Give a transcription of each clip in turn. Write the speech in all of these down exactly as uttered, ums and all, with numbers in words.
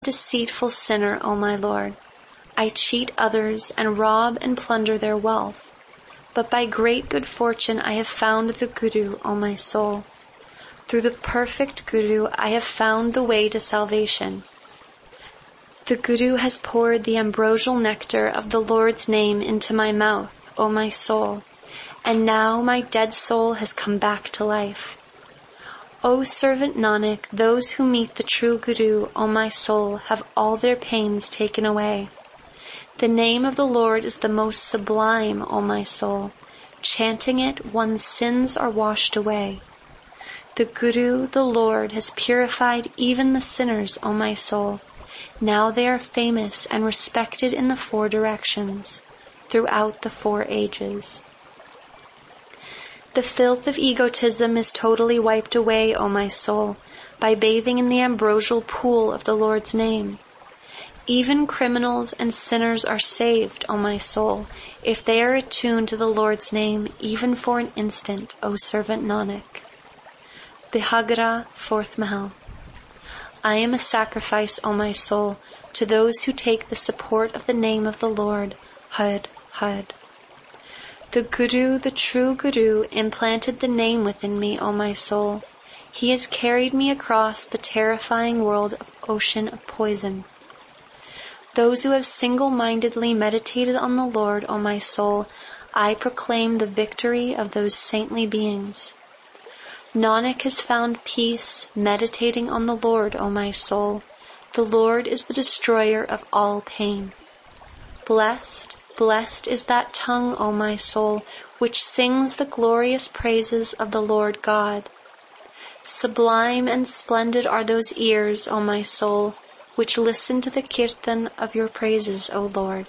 deceitful sinner, O my Lord. I cheat others and rob and plunder their wealth. But by great good fortune I have found the Guru, O my soul. Through the perfect Guru I have found the way to salvation. The Guru has poured the ambrosial nectar of the Lord's name into my mouth, O my soul, and now my dead soul has come back to life. O servant Nanak, those who meet the true Guru, O my soul, have all their pains taken away. The name of the Lord is the most sublime, O my soul. Chanting it, one's sins are washed away. The Guru, the Lord, has purified even the sinners, O my soul. Now they are famous and respected in the four directions, throughout the four ages. The filth of egotism is totally wiped away, O my soul, by bathing in the ambrosial pool of the Lord's name. Even criminals and sinners are saved, O my soul, if they are attuned to the Lord's name, even for an instant, O servant Nanak. Bihagara, fourth Mahal. I am a sacrifice, O my soul, to those who take the support of the name of the Lord, Had, Had. The Guru, the true Guru, implanted the name within me, O my soul. He has carried me across the terrifying world of ocean of poison. Those who have single-mindedly meditated on the Lord, O my soul, I proclaim the victory of those saintly beings. Nanak has found peace meditating on the Lord, O my soul. The Lord is the destroyer of all pain. Blessed, blessed is that tongue, O my soul, which sings the glorious praises of the Lord God. Sublime and splendid are those ears, O my soul, which listen to the kirtan of your praises, O Lord.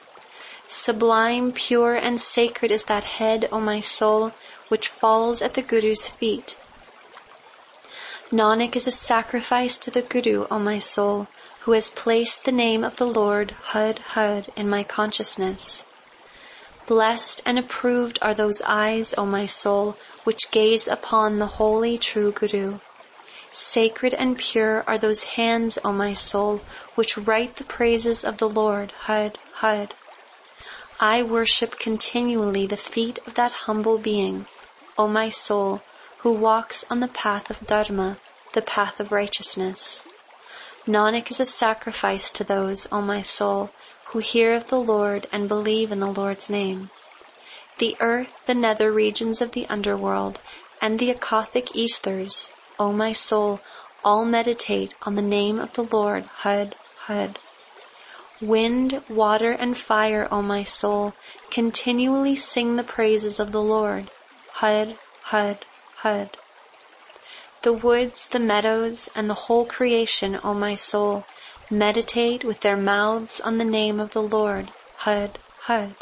Sublime, pure, and sacred is that head, O my soul, which falls at the Guru's feet. Nanak is a sacrifice to the Guru, O my soul, who has placed the name of the Lord, Had, Had, in my consciousness. Blessed and approved are those eyes, O my soul, which gaze upon the holy true Guru. Sacred and pure are those hands, O my soul, which write the praises of the Lord, Had, Had. I worship continually the feet of that humble being, O my soul, who walks on the path of Dharma, the path of righteousness. Nanak is a sacrifice to those, O my soul, who hear of the Lord and believe in the Lord's name. The earth, the nether regions of the underworld, and the akathic ethers, O my soul, all meditate on the name of the Lord, Had, Had. Wind, water, and fire, O my soul, continually sing the praises of the Lord, Had, Had, Had. The woods, the meadows, and the whole creation, O my soul, meditate with their mouths on the name of the Lord, Had, Had.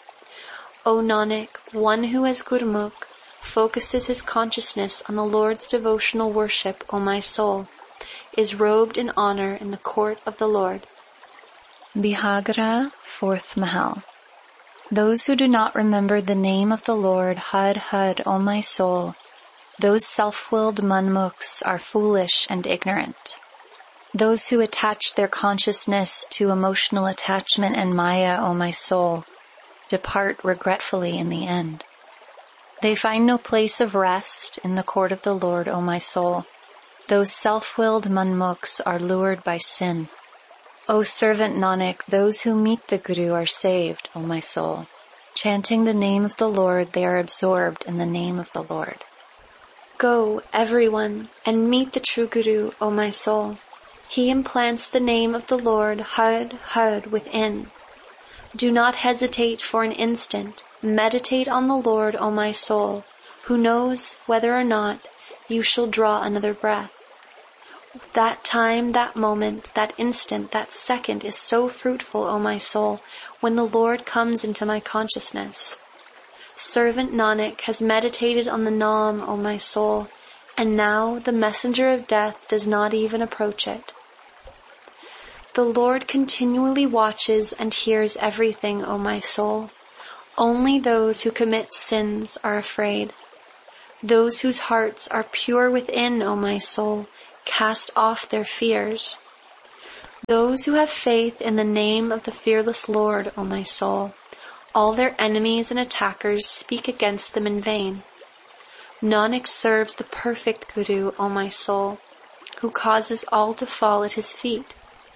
O Nanak, one who has Gurmukh focuses his consciousness on the Lord's devotional worship, O my soul, is robed in honor in the court of the Lord. Bihagara, fourth Mahal. Those who do not remember the name of the Lord, Had, Had, O my soul, those self-willed manmukhs are foolish and ignorant. Those who attach their consciousness to emotional attachment and maya, O my soul, depart regretfully in the end. They find no place of rest in the court of the Lord, O my soul. Those self-willed manmukhs are lured by sin. O servant Nanak, those who meet the Guru are saved, O my soul. Chanting the name of the Lord, they are absorbed in the name of the Lord. Go, everyone, and meet the true Guru, O my soul. He implants the name of the Lord, Had, Had, within. Do not hesitate for an instant. Meditate on the Lord, O my soul, who knows whether or not you shall draw another breath. That time, that moment, that instant, that second is so fruitful, O my soul, when the Lord comes into my consciousness. Servant Nanak has meditated on the Naam, O my soul, and now the messenger of death does not even approach it. The Lord continually watches and hears everything, O my soul. Only those who commit sins are afraid. Those whose hearts are pure within, O my soul, cast off their fears. Those who have faith in the name of the fearless Lord, O my soul, all their enemies and attackers speak against them in vain. Nanak serves the perfect Guru, O my soul, who causes all to fall at his feet.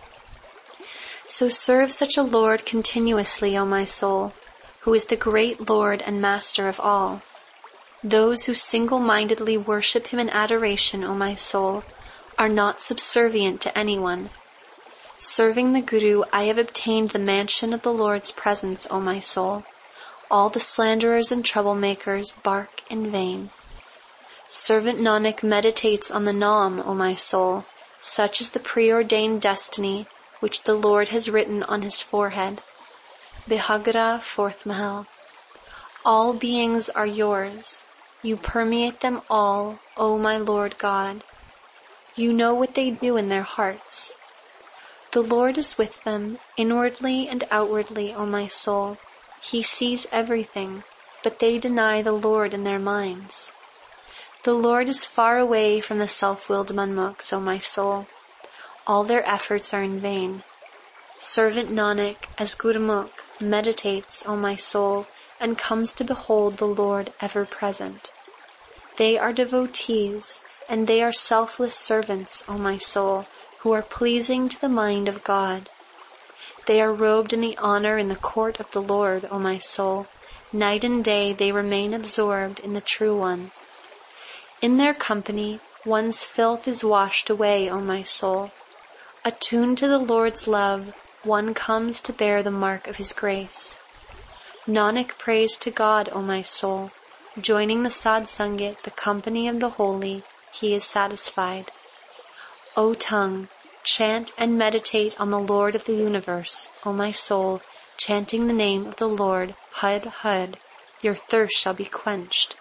So serve such a Lord continuously, O my soul, who is the great Lord and Master of all. Those who single-mindedly worship him in adoration, O my soul, are not subservient to anyone. Serving the Guru, I have obtained the mansion of the Lord's presence, O my soul. All the slanderers and troublemakers bark in vain. Servant Nanak meditates on the Naam, O my soul. Such is the preordained destiny which the Lord has written on his forehead. Bihagra, fourth Mahal. All beings are yours. You permeate them all, O my Lord God. You know what they do in their hearts. The Lord is with them, inwardly and outwardly, O my soul. He sees everything, but they deny the Lord in their minds. The Lord is far away from the self-willed Manmukhs, O my soul. All their efforts are in vain. Servant Nanak, as Gurmukh, meditates, O my soul, and comes to behold the Lord ever present. They are devotees, and they are selfless servants, O my soul, who are pleasing to the mind of God. They are robed in the honor in the court of the Lord, O my soul. Night and day they remain absorbed in the True One. In their company, one's filth is washed away, O my soul. Attuned to the Lord's love, one comes to bear the mark of his grace. Nanak prays to God, O my soul. Joining the Sadh Sangat, the company of the holy, he is satisfied. O tongue, chant and meditate on the Lord of the universe, O my soul, chanting the name of the Lord, Hud Hud, your thirst shall be quenched.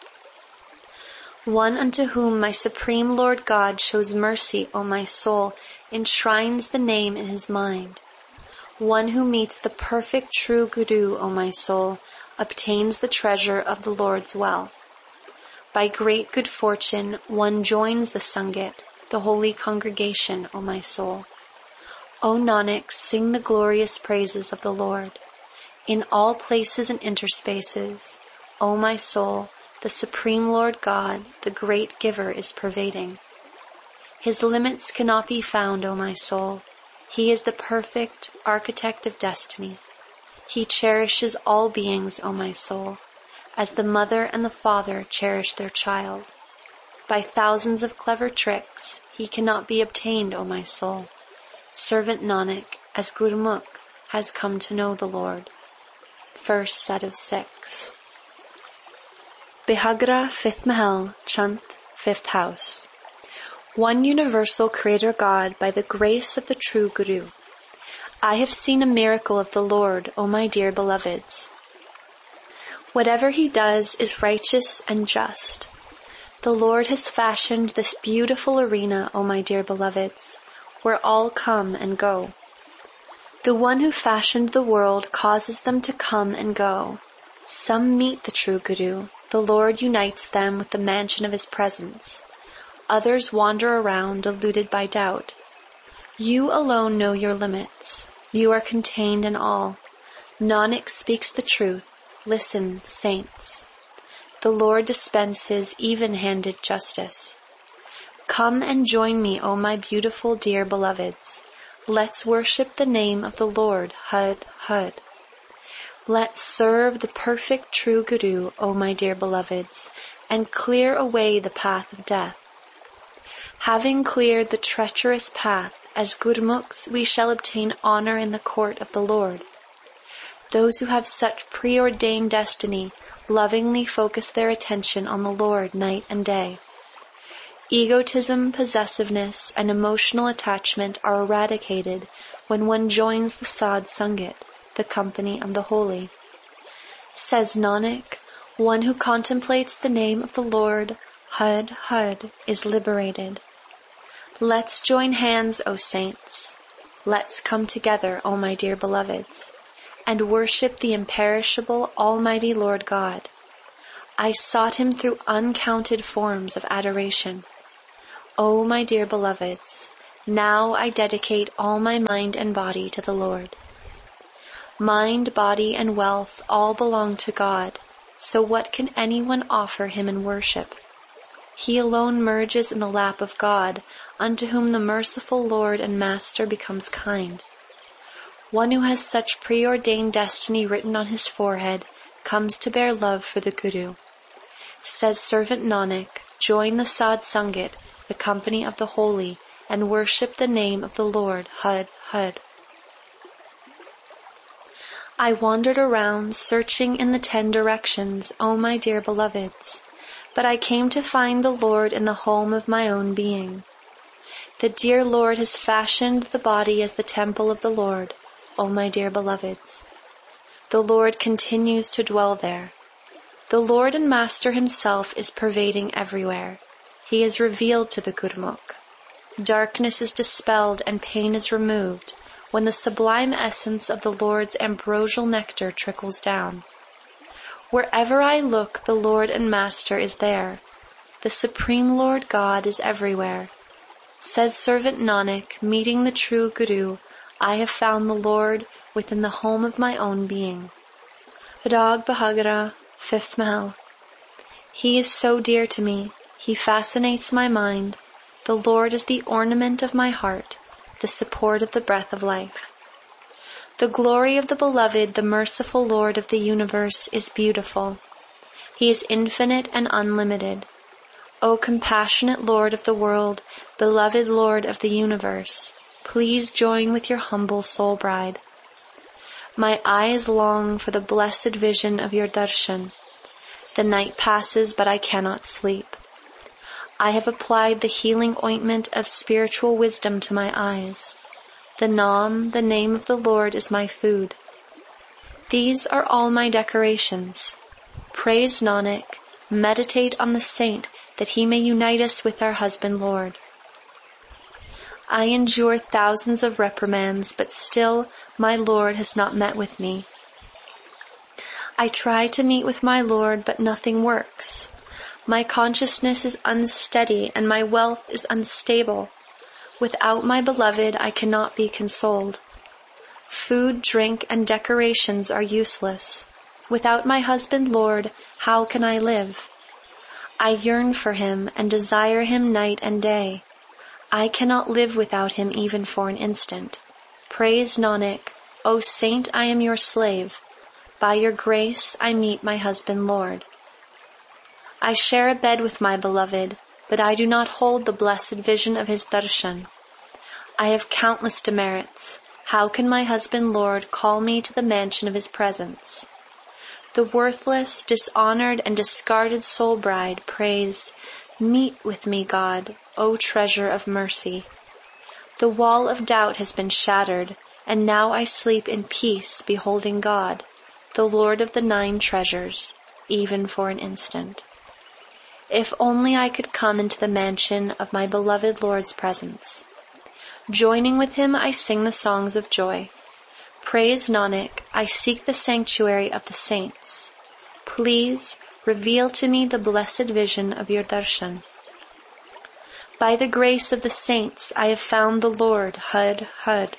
One unto whom my supreme Lord God shows mercy, O my soul, enshrines the name in his mind. One who meets the perfect true Guru, O my soul, obtains the treasure of the Lord's wealth. By great good fortune, one joins the Sangat, the holy congregation, O my soul. O Nanak, sing the glorious praises of the Lord. In all places and interspaces, O my soul, the Supreme Lord God, the great Giver, is pervading. His limits cannot be found, O my soul. He is the perfect architect of destiny. He cherishes all beings, O my soul, as the mother and the father cherish their child. By thousands of clever tricks, he cannot be obtained, O my soul. Servant Nanak, as Gurmukh, has come to know the Lord. First set of six. Bihagra, fifth Mahal, Chant, fifth house. One universal Creator God by the grace of the true Guru. I have seen a miracle of the Lord, O my dear beloveds. Whatever he does is righteous and just. The Lord has fashioned this beautiful arena, O my dear beloveds, where all come and go. The one who fashioned the world causes them to come and go. Some meet the true Guru. The Lord unites them with the mansion of his presence. Others wander around, deluded by doubt. You alone know your limits. You are contained in all. Nanak speaks the truth. Listen, saints. The Lord dispenses even-handed justice. Come and join me, O my beautiful dear beloveds. Let's worship the name of the Lord, Hud Hud. Let's serve the perfect true Guru, O my dear beloveds, and clear away the path of death. Having cleared the treacherous path, as Gurmukhs we shall obtain honor in the court of the Lord. Those who have such preordained destiny lovingly focus their attention on the Lord night and day. Egotism, possessiveness, and emotional attachment are eradicated when one joins the Sadh Sangat, the company of the holy. Says Nanak, one who contemplates the name of the Lord, Hud Hud, is liberated. Let's join hands, O saints. Let's come together, O my dear beloveds, and worship the imperishable Almighty Lord God. I sought him through uncounted forms of adoration. O my dear beloveds, Now I dedicate all my mind and body to the Lord. Mind, body, and wealth all belong to God, so what can anyone offer him in worship? He alone merges in the lap of God, unto whom the merciful Lord and Master becomes kind. One who has such preordained destiny written on his forehead comes to bear love for the Guru. Says Servant Nanak, join the Sadh Sangat, the company of the holy, and worship the name of the Lord, Had, Had. I wandered around, searching in the ten directions, O my dear beloveds, but I came to find the Lord in the home of my own being. The dear Lord has fashioned the body as the temple of the Lord, O my dear beloveds. The Lord continues to dwell there. The Lord and Master himself is pervading everywhere. He is revealed to the Gurmukh. Darkness is dispelled and pain is removed when the sublime essence of the Lord's ambrosial nectar trickles down. Wherever I look, the Lord and Master is there. The Supreme Lord God is everywhere. Says Servant Nanak, meeting the true Guru, I have found the Lord within the home of my own being. Rag Bahagra, Fifth Mahal. He is so dear to me. He fascinates my mind. The Lord is the ornament of my heart, the support of the breath of life. The glory of the Beloved, the merciful Lord of the universe, is beautiful. He is infinite and unlimited. O compassionate Lord of the world, beloved Lord of the universe, please join with your humble soul bride. My eyes long for the blessed vision of your darshan. The night passes, but I cannot sleep. I have applied the healing ointment of spiritual wisdom to my eyes. The Naam, the name of the Lord, is my food. These are all my decorations. Praise Nanak, meditate on the saint that he may unite us with our husband Lord. I endure thousands of reprimands, but still my Lord has not met with me. I try to meet with my Lord, but nothing works. My consciousness is unsteady and my wealth is unstable. Without my beloved, I cannot be consoled. Food, drink, and decorations are useless. Without my husband Lord, how can I live? I yearn for him and desire him night and day. I cannot live without him even for an instant. Praise Nanak, O saint, I am your slave. By your grace, I meet my husband Lord. I share a bed with my beloved, but I do not hold the blessed vision of his darshan. I have countless demerits. How can my husband Lord call me to the mansion of his presence? The worthless, dishonored, and discarded soul bride prays, meet with me, God, O treasure of mercy. The wall of doubt has been shattered, and now I sleep in peace, beholding God, the Lord of the nine treasures, even for an instant. If only I could come into the mansion of my beloved Lord's presence. Joining with him, I sing the songs of joy. Praise Nanak, I seek the sanctuary of the saints. Please reveal to me the blessed vision of your darshan. By the grace of the saints, I have found the Lord, Had, Had.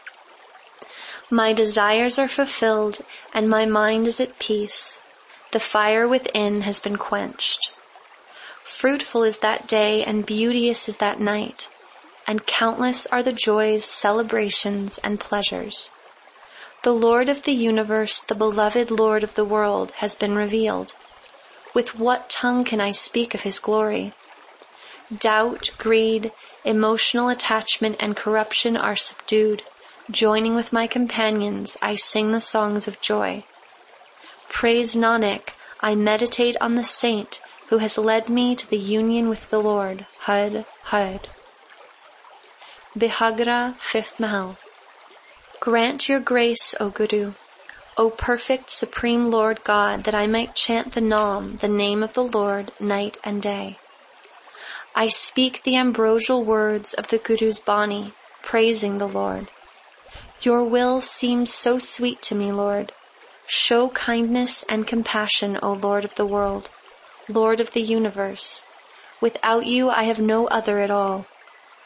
My desires are fulfilled, and my mind is at peace. The fire within has been quenched. Fruitful is that day, and beauteous is that night, and countless are the joys, celebrations, and pleasures. The Lord of the universe, the beloved Lord of the world, has been revealed. With what tongue can I speak of his glory? Doubt, greed, emotional attachment, and corruption are subdued. Joining with my companions, I sing the songs of joy. Praise Nanak, I meditate on the saint who has led me to the union with the Lord, Had, Had. Bihagra, Fifth Mahal. Grant your grace, O Guru, O perfect Supreme Lord God, that I might chant the Naam, the name of the Lord, night and day. I speak the ambrosial words of the Guru's Bani, praising the Lord. Your will seems so sweet to me, Lord. Show kindness and compassion, O Lord of the world, Lord of the universe. Without you, I have no other at all.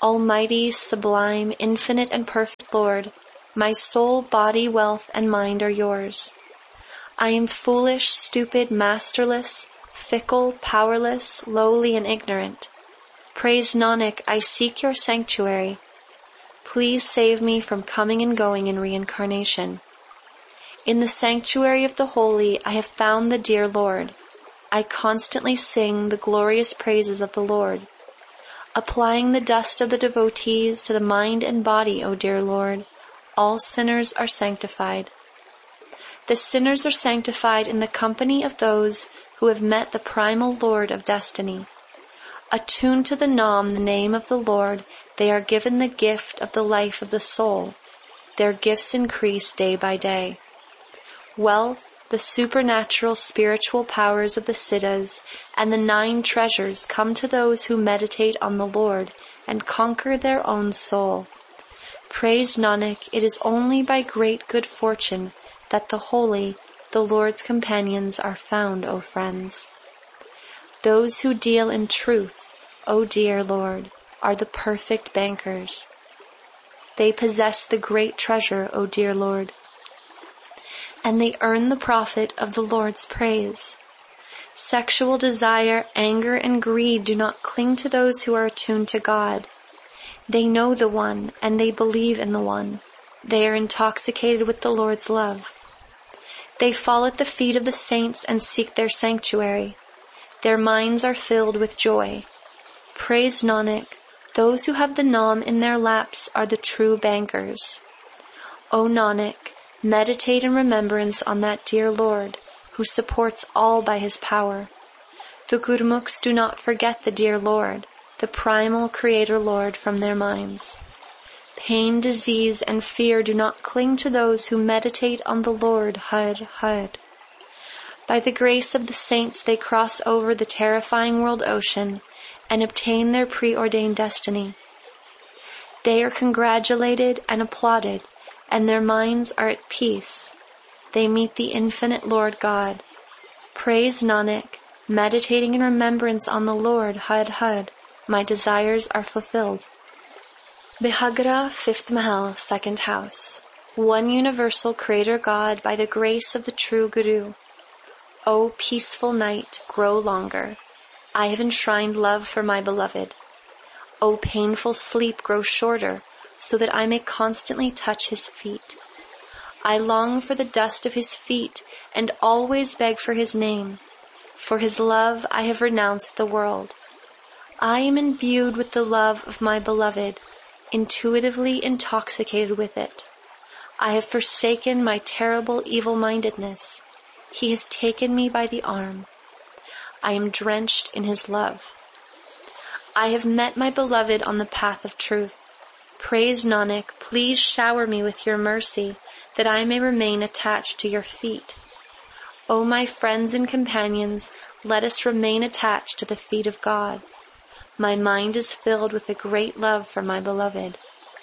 Almighty, sublime, infinite, and perfect Lord, my soul, body, wealth, and mind are yours. I am foolish, stupid, masterless, fickle, powerless, lowly, and ignorant. Praise Nanak, I seek your sanctuary. Please save me from coming and going in reincarnation. In the sanctuary of the holy, I have found the dear Lord. I constantly sing the glorious praises of the Lord. Applying the dust of the devotees to the mind and body, O dear Lord, all sinners are sanctified. The sinners are sanctified in the company of those who have met the primal Lord of destiny. Attuned to the Nam, the name of the Lord, they are given the gift of the life of the soul. Their gifts increase day by day. Wealth, the supernatural spiritual powers of the Siddhas, and the nine treasures come to those who meditate on the Lord and conquer their own soul. Praise Nanak, it is only by great good fortune that the holy, the Lord's companions, are found, O friends. Those who deal in truth, O dear Lord, are the perfect bankers. They possess the great treasure, O dear Lord, and they earn the profit of the Lord's praise. Sexual desire, anger, and greed do not cling to those who are attuned to God. They know the One, and they believe in the One. They are intoxicated with the Lord's love. They fall at the feet of the saints and seek their sanctuary. Their minds are filled with joy. Praise Nanak, those who have the Nam in their laps are the true bankers. O Nanak, meditate in remembrance on that dear Lord, who supports all by his power. The Gurmukhs do not forget the dear Lord, the primal Creator Lord, from their minds. Pain, disease, and fear do not cling to those who meditate on the Lord, Har Har. By the grace of the saints they cross over the terrifying world ocean and obtain their preordained destiny. They are congratulated and applauded, and their minds are at peace. They meet the infinite Lord God. Praise Nanak, meditating in remembrance on the Lord, Har Har, my desires are fulfilled. Bihagra, fifth Mahal, second house. One universal Creator God by the grace of the true Guru. O peaceful night, grow longer. I have enshrined love for my beloved. O painful sleep, grow shorter, so that I may constantly touch his feet. I long for the dust of his feet and always beg for his name. For his love I have renounced the world. I am imbued with the love of my beloved, intuitively intoxicated with it. I have forsaken my terrible evil-mindedness. He has taken me by the arm. I am drenched in his love. I have met my beloved on the path of truth. Praise Nanak, please shower me with your mercy, that I may remain attached to your feet. O my friends and companions, let us remain attached to the feet of God. My mind is filled with a great love for my beloved.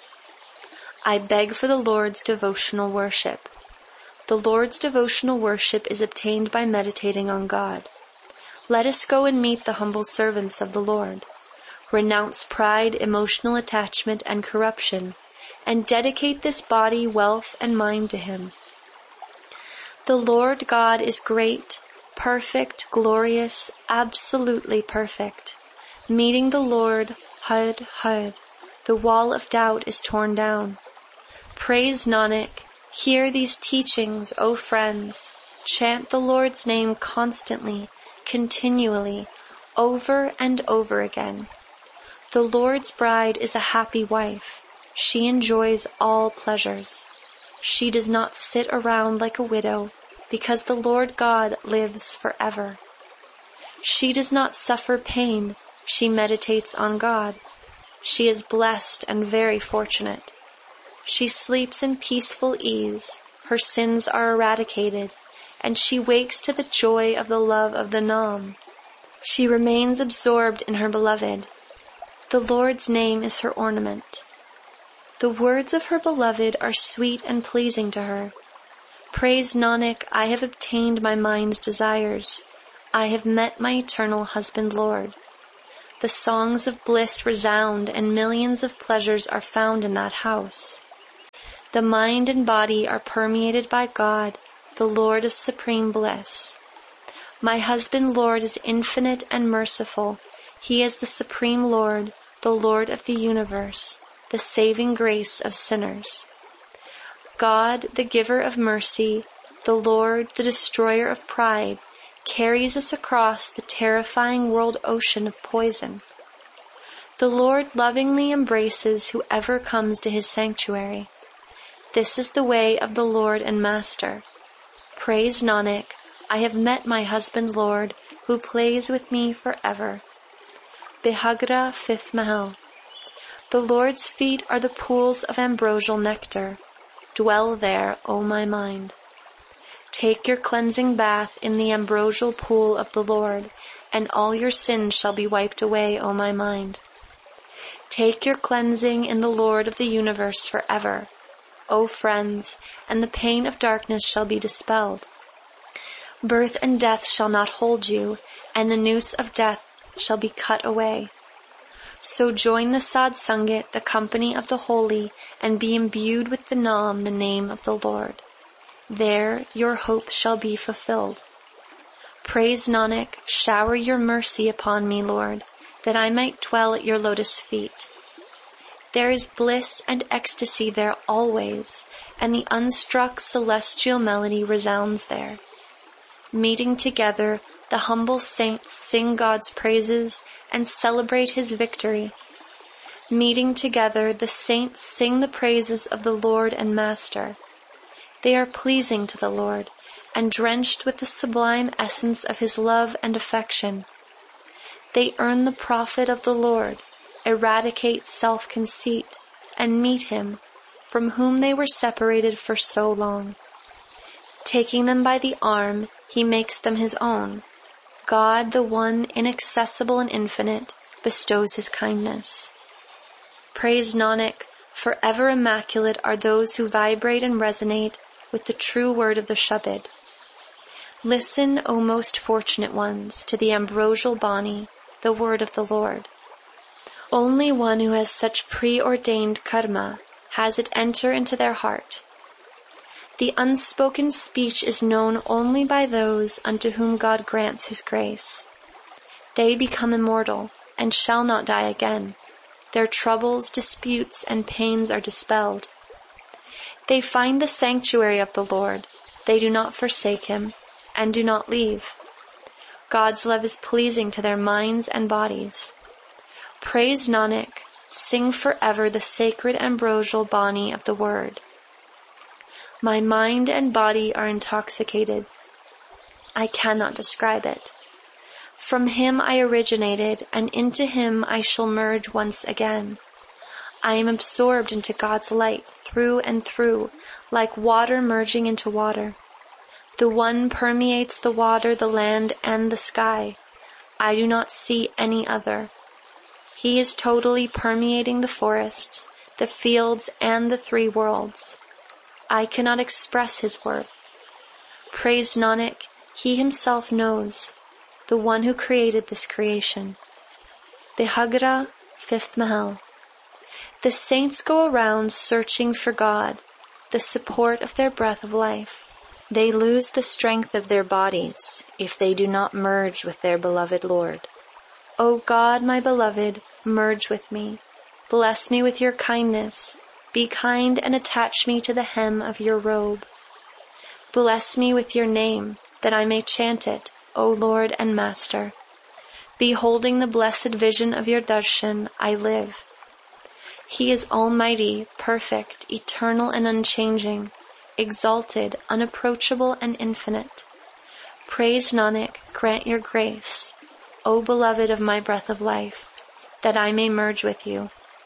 I beg for the Lord's devotional worship. The Lord's devotional worship is obtained by meditating on God. Let us go and meet the humble servants of the Lord. Renounce pride, emotional attachment, and corruption, and dedicate this body, wealth, and mind to Him. The Lord God is great, perfect, glorious, absolutely perfect. Meeting the Lord, Har Har, the wall of doubt is torn down. Praise Nanak, hear these teachings, O friends. Chant the Lord's name constantly, continually, over and over again. The Lord's bride is a happy wife. She enjoys all pleasures. She does not sit around like a widow, because the Lord God lives forever. She does not suffer pain. She meditates on God. She is blessed and very fortunate. She sleeps in peaceful ease. Her sins are eradicated, and she wakes to the joy of the love of the Nam. She remains absorbed in her beloved. The Lord's name is her ornament. The words of her beloved are sweet and pleasing to her. Praise Nanak, I have obtained my mind's desires. I have met my eternal husband Lord. The songs of bliss resound, and millions of pleasures are found in that house. The mind and body are permeated by God, the Lord of supreme bliss. My husband Lord is infinite and merciful. He is the supreme Lord, the Lord of the universe, the saving grace of sinners. God, the giver of mercy, the Lord, the destroyer of pride, carries us across the terrifying world ocean of poison. The Lord lovingly embraces whoever comes to his sanctuary. This is the way of the Lord and Master. Praise Nanak, I have met my husband Lord, who plays with me forever. Bihagra, fifth Mahal. The Lord's feet are the pools of ambrosial nectar. Dwell there, O my mind. Take your cleansing bath in the ambrosial pool of the Lord, and all your sins shall be wiped away, O my mind. Take your cleansing in the Lord of the universe forever, O friends, and the pain of darkness shall be dispelled. Birth and death shall not hold you, and the noose of death shall be cut away. So join the Sad Sangat, the company of the holy, and be imbued with the Nam, the name of the Lord. There your hopes shall be fulfilled. Praise Nanak, shower your mercy upon me, Lord, that I might dwell at your lotus feet. There is bliss and ecstasy there always, and the unstruck celestial melody resounds there. Meeting together, the humble saints sing God's praises and celebrate his victory. Meeting together, the saints sing the praises of the Lord and Master. They are pleasing to the Lord, and drenched with the sublime essence of his love and affection. They earn the profit of the Lord, eradicate self-conceit, and meet him, from whom they were separated for so long. Taking them by the arm, he makes them his own. God, the one inaccessible and infinite, bestows his kindness. Praise Nanak, forever immaculate are those who vibrate and resonate with the true word of the Shabad. Listen, O most fortunate ones, to the ambrosial Bani, the word of the Lord. Only one who has such preordained karma has it enter into their heart. The unspoken speech is known only by those unto whom God grants his grace. They become immortal and shall not die again. Their troubles, disputes, and pains are dispelled. They find the sanctuary of the Lord. They do not forsake him, and do not leave. God's love is pleasing to their minds and bodies. Praise Nanak, sing forever the sacred ambrosial Bani of the Word. My mind and body are intoxicated. I cannot describe it. From him I originated, and into him I shall merge once again. I am absorbed into God's light through and through, like water merging into water. The one permeates the water, the land, and the sky. I do not see any other. He is totally permeating the forests, the fields, and the three worlds. I cannot express his worth. Praise Nanak, he himself knows, the one who created this creation. Bihagra, fifth Mahal. The saints go around searching for God, the support of their breath of life. They lose the strength of their bodies if they do not merge with their beloved Lord. O God, my beloved, merge with me. Bless me with your kindness. Be kind and attach me to the hem of your robe. Bless me with your name, that I may chant it, O Lord and Master. Beholding the blessed vision of your darshan, I live. He is almighty, perfect, eternal and unchanging, exalted, unapproachable and infinite. Praise Nanak, grant your grace, O beloved of my breath of life, that I may merge with you.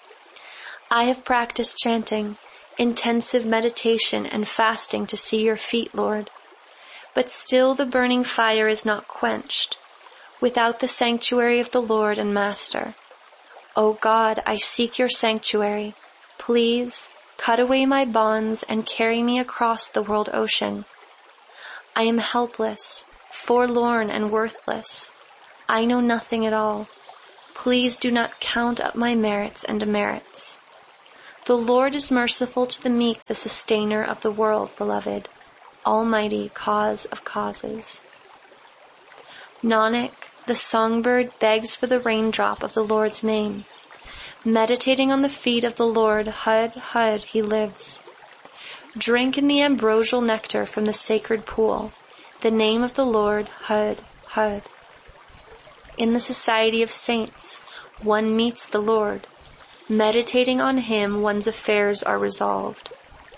I have practiced chanting, intensive meditation and fasting to see your feet, Lord. But still the burning fire is not quenched, without the sanctuary of the Lord and Master. O God, I seek your sanctuary. Please, cut away my bonds and carry me across the world ocean. I am helpless, forlorn and worthless. I know nothing at all. Please do not count up my merits and demerits. The Lord is merciful to the meek, the sustainer of the world, beloved, almighty cause of causes. Nanak, the songbird begs for the raindrop of the Lord's name. Meditating on the feet of the Lord, Hud, Hud, he lives. Drink in the ambrosial nectar from the sacred pool, the name of the Lord, Hud, Hud. In the society of saints, one meets the Lord. Meditating on him, one's affairs are resolved.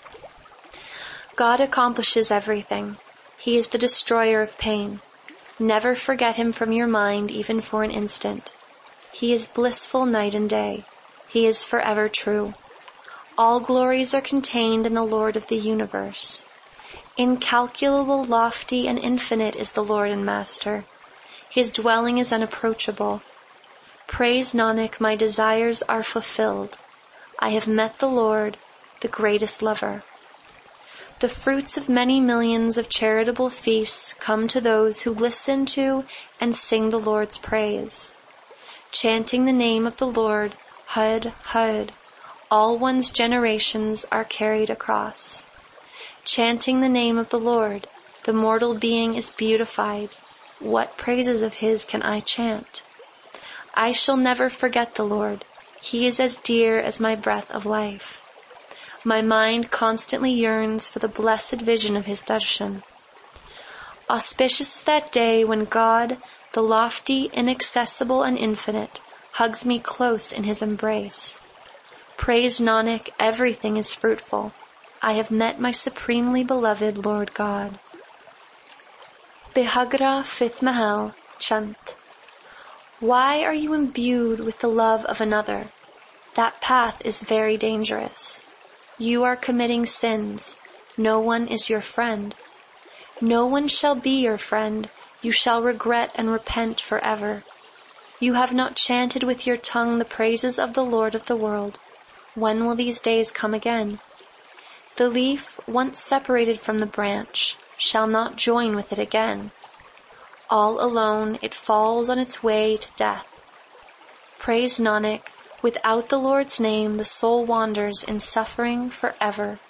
God accomplishes everything. He is the destroyer of pain. Never forget him from your mind, even for an instant. He is blissful night and day. He is forever true. All glories are contained in the Lord of the universe. Incalculable, lofty, and infinite is the Lord and Master. His dwelling is unapproachable. Praise Nanak, my desires are fulfilled. I have met the Lord, the greatest lover. The fruits of many millions of charitable feasts come to those who listen to and sing the Lord's praise. Chanting the name of the Lord, Hud, Hud, all one's generations are carried across. Chanting the name of the Lord, the mortal being is beautified. What praises of his can I chant? I shall never forget the Lord. He is as dear as my breath of life. My mind constantly yearns for the blessed vision of his darshan. Auspicious is that day when God, the lofty, inaccessible, and infinite, hugs me close in his embrace. Praise Nanak, everything is fruitful. I have met my supremely beloved Lord God. Bihagra, fifth Mahal, Chant. Why are you imbued with the love of another? That path is very dangerous. You are committing sins. No one is your friend. No one shall be your friend. You shall regret and repent forever. You have not chanted with your tongue the praises of the Lord of the world. When will these days come again? The leaf, once separated from the branch, shall not join with it again. All alone it falls on its way to death. Praise Nanak, without the Lord's name the soul wanders in suffering forever.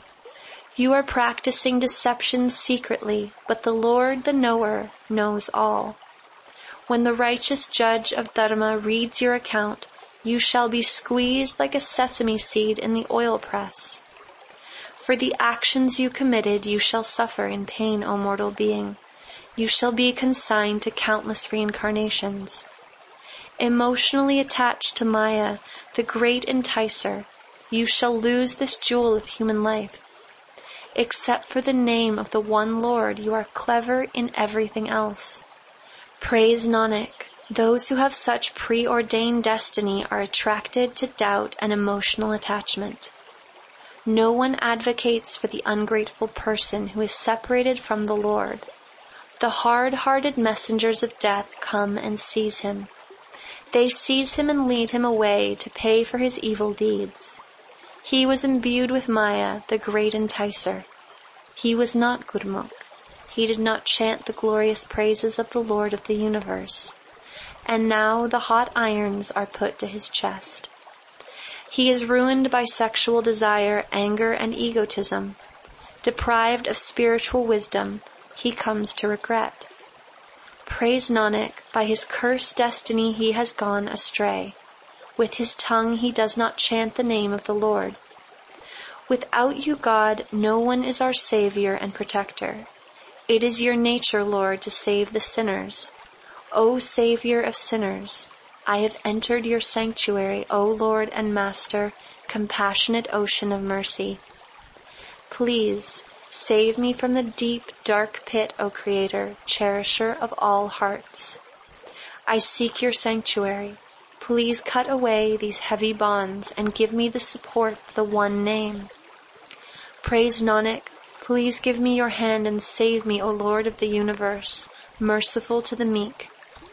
You are practicing deception secretly, but the Lord, the knower, knows all. When the righteous judge of Dharma reads your account, you shall be squeezed like a sesame seed in the oil press. For the actions you committed, you shall suffer in pain, O mortal being. You shall be consigned to countless reincarnations. Emotionally attached to Maya, the great enticer, you shall lose this jewel of human life. Except for the name of the one Lord, you are clever in everything else. Praise Nanak, those who have such preordained destiny are attracted to doubt and emotional attachment. No one advocates for the ungrateful person who is separated from the Lord. The hard-hearted messengers of death come and seize him. They seize him and lead him away to pay for his evil deeds. He was imbued with Maya, the great enticer. He was not Gurmukh. He did not chant the glorious praises of the Lord of the universe. And now the hot irons are put to his chest. He is ruined by sexual desire, anger, and egotism. Deprived of spiritual wisdom, he comes to regret. Praise Nanak, by his cursed destiny he has gone astray. With his tongue he does not chant the name of the Lord. Without you, God, no one is our Savior and Protector. It is your nature, Lord, to save the sinners. O Savior of sinners, I have entered your sanctuary, O Lord and Master, compassionate ocean of mercy. Please, save me from the deep, dark pit, O Creator, cherisher of all hearts. I seek your sanctuary. Please cut away these heavy bonds and give me the support of the one name. Praise Nanak, please give me your hand and save me, O Lord of the universe, merciful to the meek.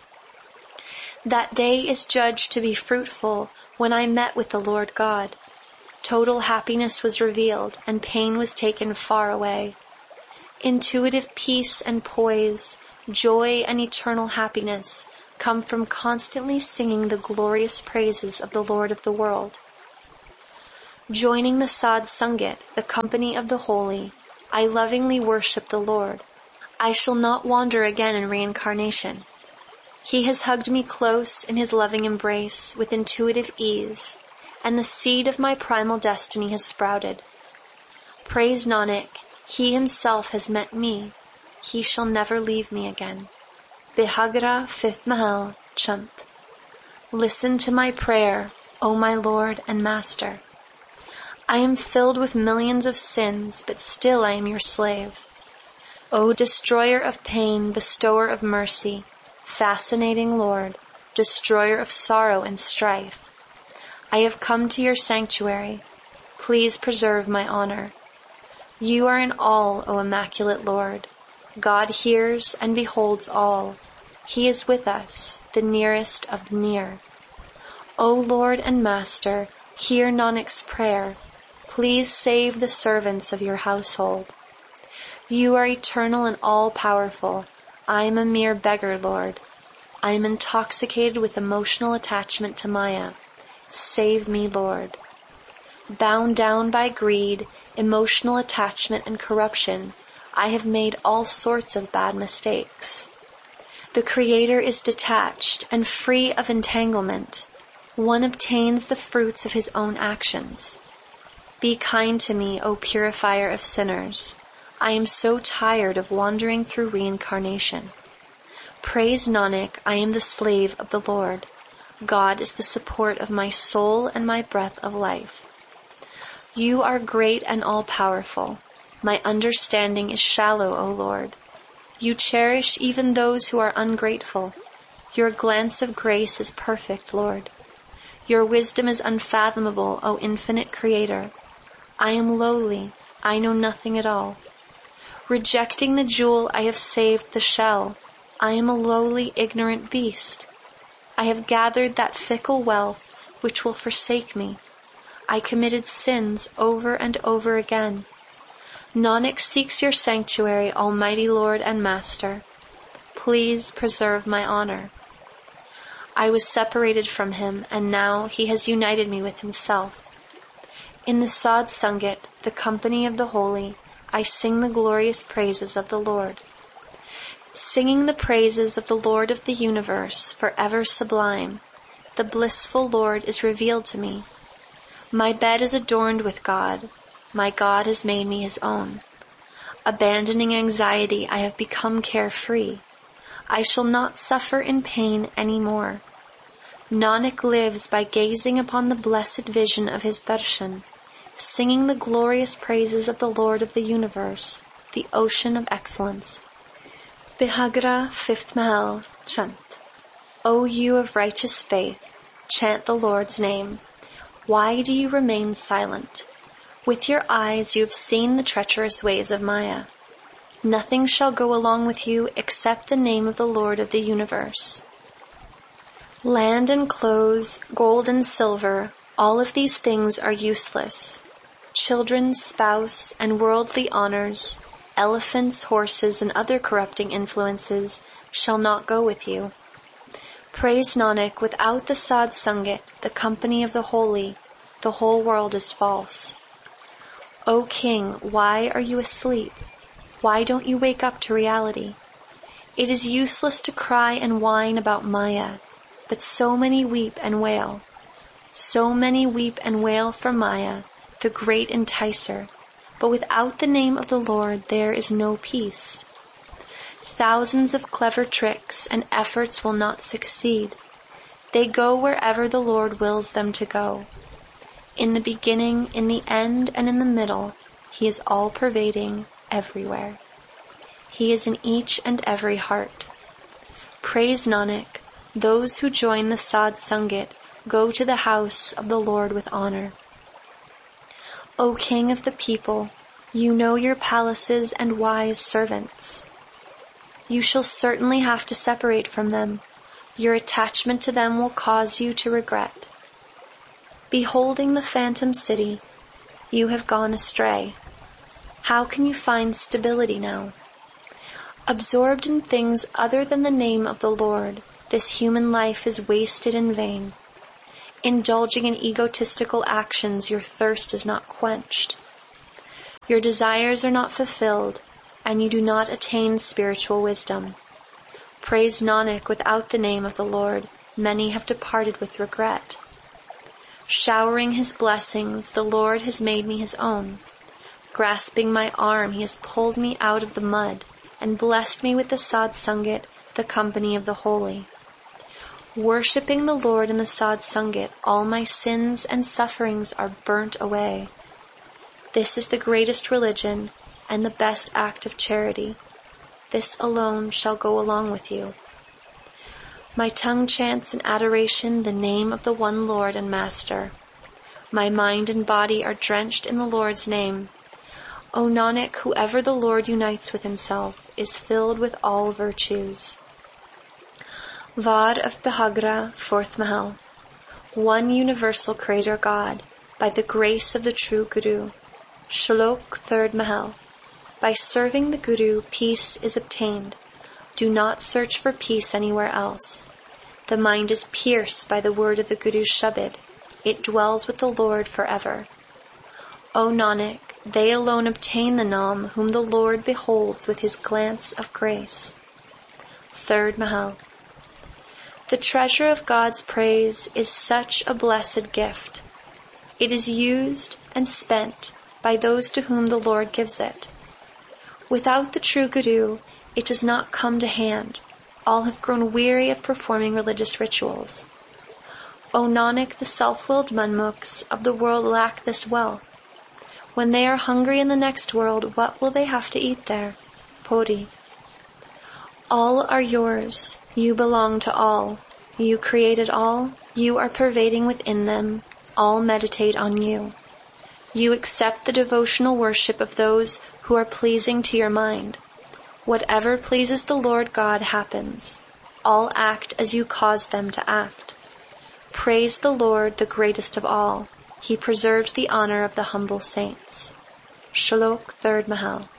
That day is judged to be fruitful when I met with the Lord God. Total happiness was revealed, and pain was taken far away. Intuitive peace and poise, joy and eternal happiness, come from constantly singing the glorious praises of the Lord of the world. Joining the Sad Sangit, the company of the holy, I lovingly worship the Lord. I shall not wander again in reincarnation. He has hugged me close in his loving embrace with intuitive ease, and the seed of my primal destiny has sprouted. Praise Nanak, he himself has met me. He shall never leave me again. Bihagra, fifth Mahal, Chant. Listen to my prayer, O my Lord and Master. I am filled with millions of sins, but still I am your slave. O destroyer of pain, bestower of mercy, fascinating Lord, destroyer of sorrow and strife, I have come to your sanctuary. Please preserve my honor. You are in all, O immaculate Lord. God hears and beholds all. He is with us, the nearest of the near. O Lord and Master, hear Nanak's prayer. Please save the servants of your household. You are eternal and all-powerful. I am a mere beggar, Lord. I am intoxicated with emotional attachment to Maya. Save me, Lord. Bound down by greed, emotional attachment, and corruption, I have made all sorts of bad mistakes. The Creator is detached and free of entanglement. One obtains the fruits of his own actions. Be kind to me, O purifier of sinners. I am so tired of wandering through reincarnation. Praise Nanak, I am the slave of the Lord. God is the support of my soul and my breath of life. You are great and all-powerful. My understanding is shallow, O Lord. You cherish even those who are ungrateful. Your glance of grace is perfect, Lord. Your wisdom is unfathomable, O infinite Creator. I am lowly. I know nothing at all. Rejecting the jewel, I have saved the shell. I am a lowly, ignorant beast. I have gathered that fickle wealth which will forsake me. I committed sins over and over again. Nanak seeks your sanctuary, Almighty Lord and Master. Please preserve my honor. I was separated from him, and now he has united me with himself. In the Sad Sangit, the company of the holy, I sing the glorious praises of the Lord. Singing the praises of the Lord of the universe, forever sublime, the blissful Lord is revealed to me. My bed is adorned with God. My God has made me his own. Abandoning anxiety, I have become carefree. I shall not suffer in pain any more. Nanak lives by gazing upon the blessed vision of his darshan, singing the glorious praises of the Lord of the universe, the ocean of excellence. Bihagra, fifth Mahal, Chant. O you of righteous faith, chant the Lord's name. Why do you remain silent? With your eyes you have seen the treacherous ways of Maya. Nothing shall go along with you except the name of the Lord of the universe. Land and clothes, gold and silver, all of these things are useless. Children, spouse, and worldly honors, elephants, horses, and other corrupting influences shall not go with you. Praise Nanak, without the Sad Sangit, the company of the holy, the whole world is false. O King, why are you asleep? Why don't you wake up to reality? It is useless to cry and whine about Maya, but so many weep and wail. So many weep and wail for Maya, the great enticer, but without the name of the Lord there is no peace. Thousands of clever tricks and efforts will not succeed. They go wherever the Lord wills them to go. In the beginning, in the end, and in the middle, he is all-pervading, everywhere. He is in each and every heart. Praise Nanak, those who join the Sad Sangit go to the house of the Lord with honor. O King of the people, you know your palaces and wise servants. You shall certainly have to separate from them. Your attachment to them will cause you to regret. Beholding the phantom city, you have gone astray. How can you find stability now? Absorbed in things other than the name of the Lord, This human life is wasted in vain. Indulging in egotistical actions, your thirst is not quenched. Your desires are not fulfilled, and you do not attain spiritual wisdom. Praise Nanak, without the name of the Lord, many have departed with regret. Showering his blessings, the Lord has made me his own. Grasping my arm, he has pulled me out of the mud and blessed me with the Sad Sangat, the company of the holy. Worshipping the Lord in the Sad Sangat, all my sins and sufferings are burnt away. This is the greatest religion and the best act of charity. This alone shall go along with you. My tongue chants in adoration the name of the one Lord and Master. My mind and body are drenched in the Lord's name. O Nanak, whoever the Lord unites with himself is filled with all virtues. Vad of Bhagra, fourth Mahal. One universal Creator God, by the grace of the true Guru. Shlok, third Mahal. By serving the Guru, peace is obtained. Do not search for peace anywhere else. The mind is pierced by the word of the Guru's Shabad. It dwells with the Lord forever. O Nanak, they alone obtain the Nam whom the Lord beholds with his glance of grace. Third Mahal. The treasure of God's praise is such a blessed gift. It is used and spent by those to whom the Lord gives it. Without the true Guru, it does not come to hand. All have grown weary of performing religious rituals. O Nanak, the self-willed manmukhs of the world lack this wealth. When they are hungry in the next world, what will they have to eat there? Puri. All are yours. You belong to all. You created all. You are pervading within them. All meditate on you. You accept the devotional worship of those who are pleasing to your mind. Whatever pleases the Lord God happens. All act as you cause them to act. Praise the Lord, the greatest of all. He preserves the honor of the humble saints. Shlok, third Mahal.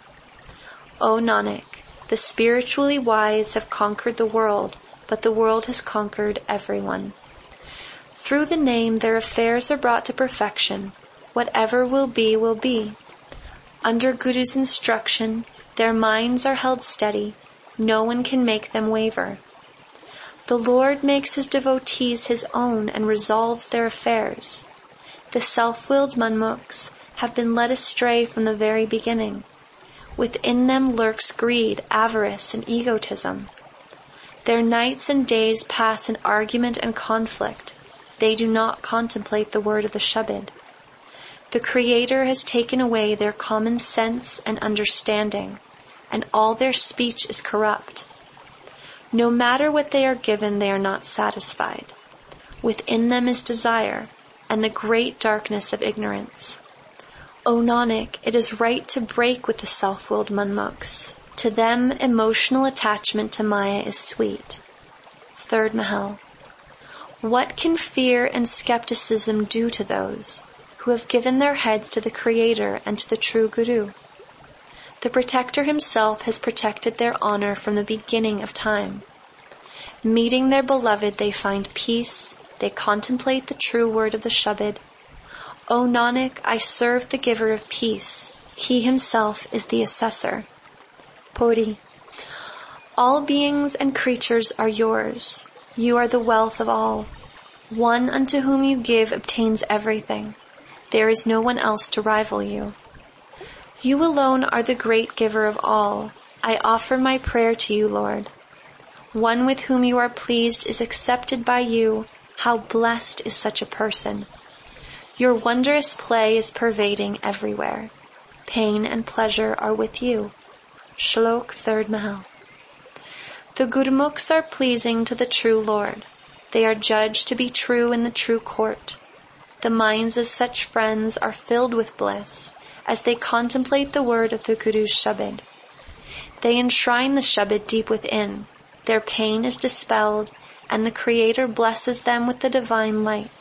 O Nanak, the spiritually wise have conquered the world, but the world has conquered everyone. Through the name their affairs are brought to perfection. Whatever will be, will be. Under Guru's instruction, their minds are held steady. No one can make them waver. The Lord makes his devotees his own and resolves their affairs. The self-willed manmukhs have been led astray from the very beginning. Within them lurks greed, avarice, and egotism. Their nights and days pass in argument and conflict. They do not contemplate the word of the Shabad. The Creator has taken away their common sense and understanding, and all their speech is corrupt. No matter what they are given, they are not satisfied. Within them is desire, and the great darkness of ignorance. O Nanak, it is right to break with the self-willed manmukhs. To them, emotional attachment to Maya is sweet. Third Mahal. What can fear and skepticism do to those who have given their heads to the Creator and to the true Guru? The Protector himself has protected their honor from the beginning of time. Meeting their beloved, they find peace. They contemplate the true word of the Shabad. O Nanak, I serve the giver of peace. He himself is the assessor. Puri. All beings and creatures are yours. You are the wealth of all. One unto whom you give obtains everything. There is no one else to rival you. You alone are the great giver of all. I offer my prayer to you, Lord. One with whom you are pleased is accepted by you. How blessed is such a person. Your wondrous play is pervading everywhere. Pain and pleasure are with you. Shlok, third Mahal. The Gurmukhs are pleasing to the true Lord. They are judged to be true in the true court. The minds of such friends are filled with bliss as they contemplate the word of the Guru's Shabad. They enshrine the Shabad deep within. Their pain is dispelled, and the Creator blesses them with the divine light.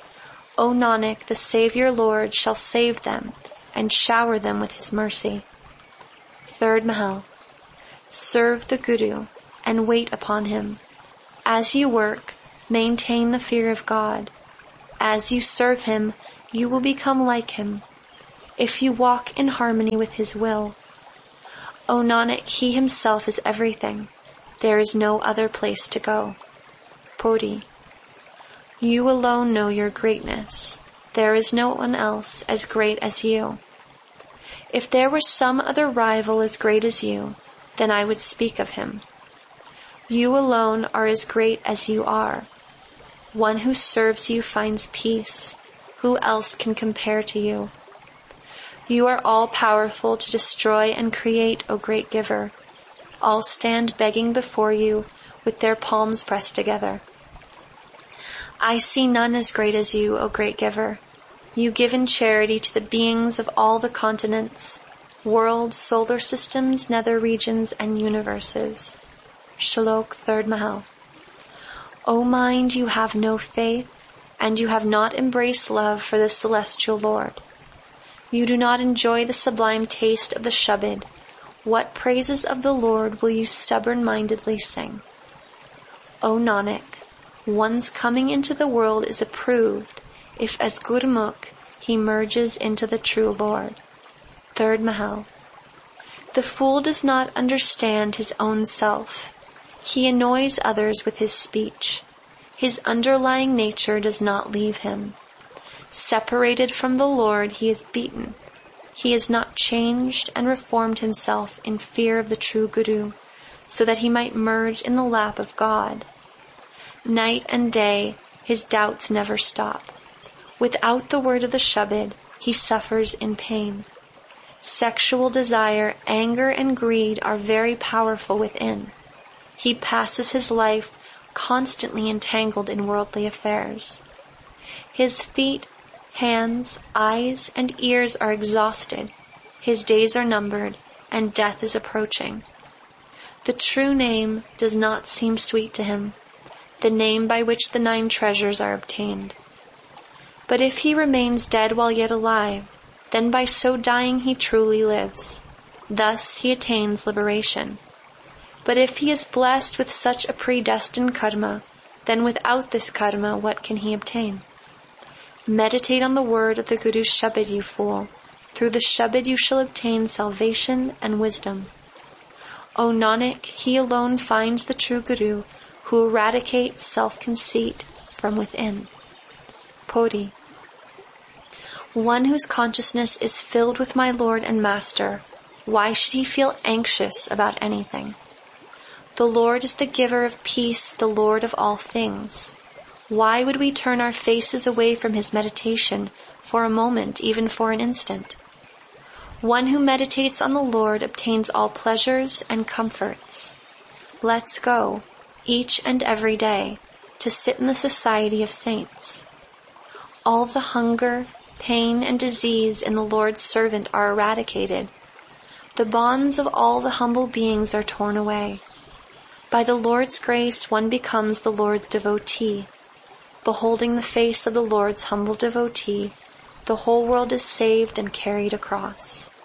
O Nanak, the Savior Lord shall save them and shower them with his mercy. Third Mahal. Serve the Guru and wait upon him. As you work, maintain the fear of God. As you serve him, you will become like him, if you walk in harmony with his will. O Nanak, he himself is everything. There is no other place to go. Puri. You alone know your greatness. There is no one else as great as you. If there were some other rival as great as you, then I would speak of him. You alone are as great as you are. One who serves you finds peace. Who else can compare to you? You are all-powerful to destroy and create, O great giver. All stand begging before you with their palms pressed together. I see none as great as you, O great giver. You give in charity to the beings of all the continents, worlds, solar systems, nether regions, and universes. Shlok, third Mahal. O mind, you have no faith, and you have not embraced love for the celestial Lord. You do not enjoy the sublime taste of the Shabad. What praises of the Lord will you stubborn-mindedly sing? O Nanak, one's coming into the world is approved if as Gurmukh he merges into the true Lord. Third Mahal. The fool does not understand his own self. He annoys others with his speech. His underlying nature does not leave him. Separated from the Lord, he is beaten. He has not changed and reformed himself in fear of the true Guru, so that he might merge in the lap of God. Night and day, his doubts never stop. Without the word of the Shabad, he suffers in pain. Sexual desire, anger, and greed are very powerful within. He passes his life constantly entangled in worldly affairs. His feet, hands, eyes, and ears are exhausted. His days are numbered, and death is approaching. The true name does not seem sweet to him, the name by which the nine treasures are obtained. But if he remains dead while yet alive, then by so dying he truly lives. Thus he attains liberation. But if he is blessed with such a predestined karma, then without this karma what can he obtain? Meditate on the word of the Guru's Shabad, you fool. Through the Shabad you shall obtain salvation and wisdom. O Nanak, he alone finds the true Guru, who eradicates self-conceit from within. Puri. One whose consciousness is filled with my Lord and Master, why should he feel anxious about anything? The Lord is the giver of peace, the Lord of all things. Why would we turn our faces away from his meditation for a moment, even for an instant? One who meditates on the Lord obtains all pleasures and comforts. Let's go, each and every day, to sit in the society of saints. All the hunger, pain, and disease in the Lord's servant are eradicated. The bonds of all the humble beings are torn away. By the Lord's grace, one becomes the Lord's devotee. Beholding the face of the Lord's humble devotee, the whole world is saved and carried across.